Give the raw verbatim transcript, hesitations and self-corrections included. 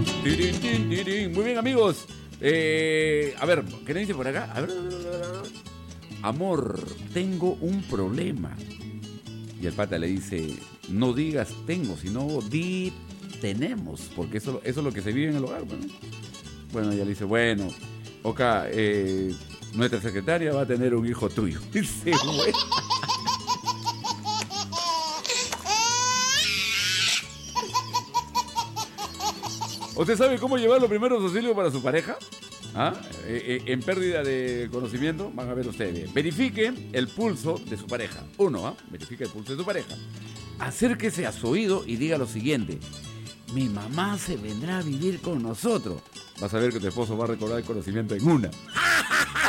Tirín, tirín, tirín. Muy bien, amigos. Eh, a ver, ¿qué le dice por acá? A ver, a ver, a ver, a ver. Amor, tengo un problema. Y el pata le dice, no digas tengo, sino di tenemos, porque eso, eso es lo que se vive en el hogar. Bueno, bueno ella le dice, bueno, Oka, eh, nuestra secretaria va a tener un hijo tuyo. Dice, bueno. ¿Usted sabe cómo llevar los primeros auxilios para su pareja? ¿Ah? Eh, eh, en pérdida de conocimiento, van a ver ustedes. Verifique el pulso de su pareja. Uno, ¿ah? Verifique el pulso de su pareja. Acérquese a su oído y diga lo siguiente. Mi mamá se vendrá a vivir con nosotros. Vas a ver que tu esposo va a recordar el conocimiento en una.